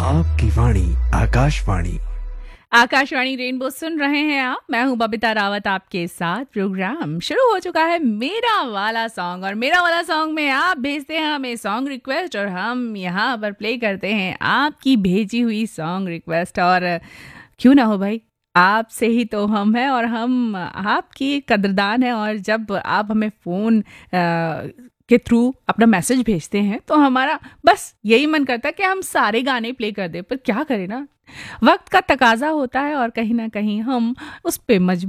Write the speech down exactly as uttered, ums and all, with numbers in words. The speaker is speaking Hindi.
आपकी वाणी आकाशवाणी। आकाशवाणी रेनबो सुन रहे हैं आप। मैं हूं बबीता रावत, आपके साथ प्रोग्राम शुरू हो चुका है मेरा वाला सॉन्ग। और मेरा वाला सॉन्ग में आप भेजते हैं हमें सॉन्ग रिक्वेस्ट और हम यहाँ पर प्ले करते हैं आपकी भेजी हुई सॉन्ग रिक्वेस्ट। और क्यों ना हो भाई, आपसे ही तो हम हैं और हम आपकी कदरदान है। और जब आप हमें फ़ोन के थ्रू अपना मैसेज भेजते हैं तो हमारा बस यही मन करता है कि हम सारे गाने प्ले कर दें, पर क्या करें ना, वक्त का तकाजा होता है और कहीं ना कहीं हम उस पे मजबूर